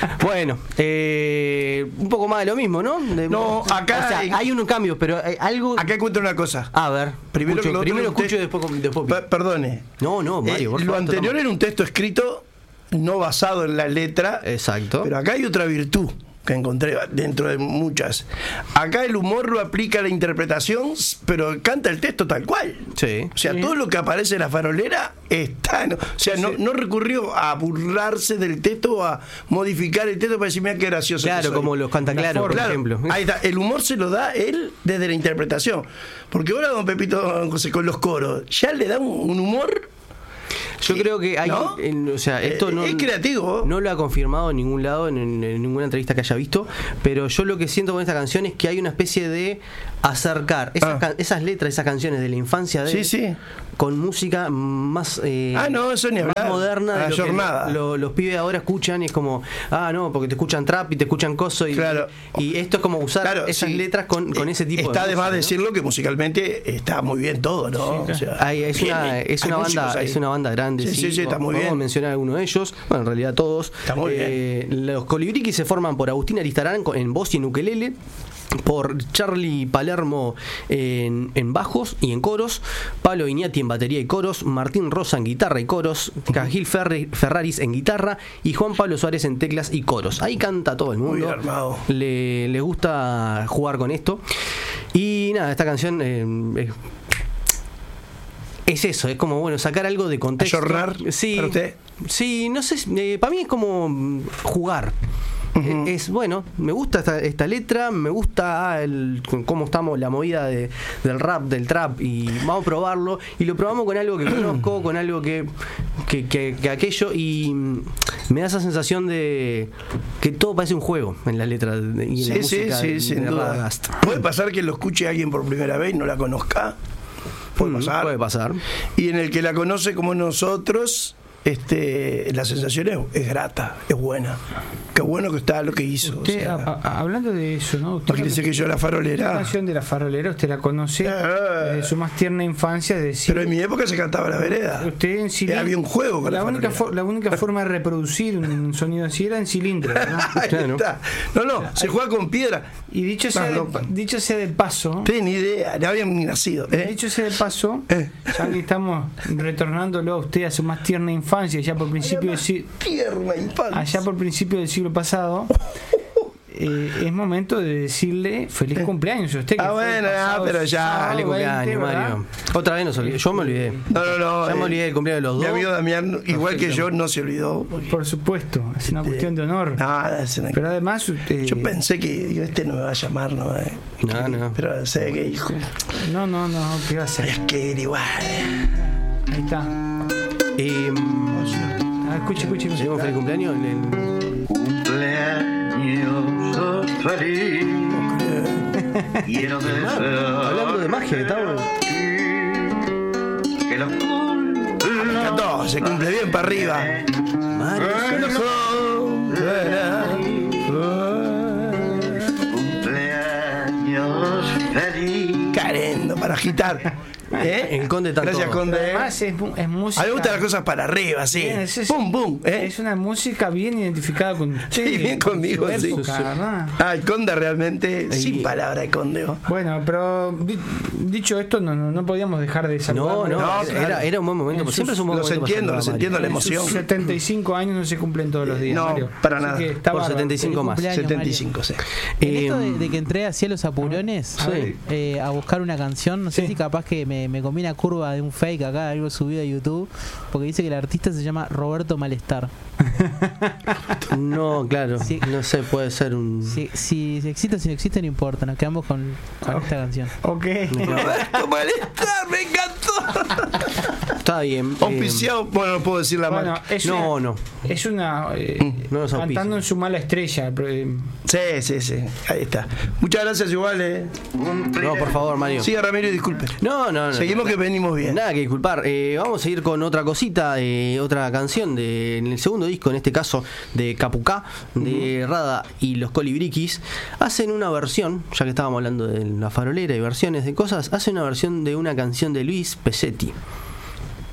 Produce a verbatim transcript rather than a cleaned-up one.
Bueno, eh, un poco más de lo mismo, ¿no? De, No, acá o sea, hay, hay unos cambios, pero hay algo. Acá cuento una cosa. A ver, Primero escucho, que lo otro primero es un escucho y te- después, después. Per- Perdone. No, no, Mario. Eh, por lo favor, anterior toma. era un texto escrito no basado en la letra. Exacto. Pero acá hay otra virtud que encontré dentro de muchas. Acá el humor lo aplica a la interpretación, pero canta el texto tal cual. Sí. O sea, Sí. todo lo que aparece en La Farolera está. ¿no? O sea, Sí, no, sí. no recurrió a burlarse del texto o a modificar el texto para decir, mira qué gracioso. que Claro, soy". como los canta claro, por Claro, ejemplo. ahí está. El humor se lo da él desde la interpretación. Porque ahora don Pepito don José con los coros ya le da un, un humor. Yo creo que hay, ¿No? en- o sea, esto Eh, no, es creativo. no lo ha confirmado en ningún lado, en, en- en ninguna entrevista que haya visto, pero yo lo que siento con esta canción es que hay una especie de acercar esas, Ah. ca- esas letras, esas canciones de la infancia de Sí, él, sí. con música más, eh, Ah, no, eso ni más hablar. moderna de lo que Ayornada. lo- los pibes ahora escuchan, y es como, ah, no, porque te escuchan trap y te escuchan coso, y, Claro. y esto es como usar Claro, esas sí. letras con, con ese tipo Está de de más música, ¿no? decirlo que musicalmente está muy bien todo, ¿no? Sí, O sea, Hay- es, bien, una, es, hay una músicos banda, ahí. es una banda grande. Sí, sí, sí, está muy Podemos bien. mencionar alguno de ellos. Bueno, en realidad todos. Está muy Eh, Los Colibriquis se forman por Agustín Aristarán con- en voz y en ukelele, por Charlie Palermo en, en bajos y en coros, Pablo Viñati en batería y coros, Martín Rosa en guitarra y coros, Cajil Ferri- Ferraris en guitarra y Juan Pablo Suárez en teclas y coros. Ahí canta todo el Muy mundo. bien armado. Le, le gusta jugar con esto. Y nada, esta canción eh, es es eso, es como, bueno, sacar algo de contexto. ¿Ayornar Sí, para usted? sí, no sé, eh, para mí es como mm, jugar. Ujú. Eh, Es bueno, me gusta esta, esta letra, me gusta ah, el, cómo estamos, la movida de, del rap, del trap, y vamos a probarlo. Y lo probamos con algo que conozco, con algo que, que, que- que aquello, y mm, me da esa sensación de que todo parece un juego en la letra de- y en la Sí, sí, música sí, de, sin de duda. Radagast. Puede pasar que lo escuche alguien por primera vez y no la conozca. Puede Mm, pasar. Puede pasar. Y en el que la conoce como nosotros, este, la sensación es, es grata, es buena. Qué bueno que está lo que hizo. o Usted, sea, a- a- hablando de eso, ¿no? Usted porque dice que yo la La farolera. canción de La Farolera, usted la conoce Ah. desde su más tierna infancia, es decir, Pero en mi época se cantaba la vereda. usted en cilindro. Había un juego con la, la única, farolera. fo- la única forma de reproducir un sonido así era en cilindro, ¿no? Ahí Claro. está. No, no, se juega con piedra. Y dicho sea, Estás de, loco. dicho sea de paso, No tenía ni idea, no habían ni nacido. ¿eh? dicho sea de paso, Eh. ya que estamos retornándolo a usted a su más tierna infancia, ya por principio del si- Tierna infancia. allá por principio del siglo pasado, eh, es momento de decirle feliz cumpleaños a usted. que Ah, fue el bueno, ah, pasado pero ya. sábado Feliz cumpleaños, veinte, ¿verdad? Mario. Otra vez nos olvidé. Yo me olvidé. No, no, no. Ya me eh, olvidé del cumpleaños de los Mi dos. amigo Damián, igual que yo, no se olvidó. Por supuesto, es una cuestión de honor. Nada, es una- Pero además, usted, Yo pensé que digo, este no me va a llamar, no. eh. No, no. Pero sé que hijo. no, no, no, ¿qué va a hacer? Es que era igual. Ahí está. Eh, Ah, escuche, escuche, escuche. ¿Seguimos feliz cumpleaños? El- Cumpleaños feliz. Quiero Hablando de magia, estamos. que los cumpla. Cantó, se cumple bien para arriba. Mario, Cumpleaños feliz. Carendo para agitar. ¿Eh? El Conde tanto. Gracias, Conde. Además, es, mu- es música. A mí me gustan las cosas para arriba, sí. Bien, es- es- Pum, pum. ¿eh? Es una música bien identificada con usted. Sí, bien con conmigo, su sí. época, ¿verdad? Ah, el Conde realmente, Ahí. sin palabra de Conde. ¿no? Bueno, pero di- dicho esto, no, no, no podíamos dejar de saludar. No, no, No, era, claro. era un buen momento. En Pues siempre es un sus- buen los momento. para entiendo, saludar los a Mario. entiendo la En sus emoción. setenta y cinco años no se cumplen todos los días, No, Mario. para Así nada. que está Por bárbaro. setenta y cinco más. cumpleaños, setenta y cinco, sí. En Eh, esto de, de que entré hacia los apurones Sí. eh, a buscar una canción, no sé Sí. si capaz que me, me combina curva de un fake acá, algo subido a YouTube, porque dice que el artista se llama Roberto Malestar. No, claro. Sí. No sé, puede ser un. Si, si, si existe o si no existe, no importa, nos quedamos con, con esta canción. Ok. Roberto Malestar, me encantó. Está bien. eh, Auspiciado, bueno, no puedo decir la Bueno, marca. es no, una, no. es una eh, No nos auspicia. cantando en su mala estrella. eh, Sí, sí, sí. Ahí está. Muchas gracias, igual. Eh. No, por favor, Mario. Siga, Ramiro, y disculpe. No, no, no. Seguimos que venimos bien. Nada que disculpar. Eh, vamos a ir con otra cosita, eh, otra canción de, en el segundo disco, en este caso de Capucá, de Rada y los Colibriquis. Hacen una versión, ya que estábamos hablando de la farolera y versiones de cosas, hacen una versión de una canción de Luis Pesetti.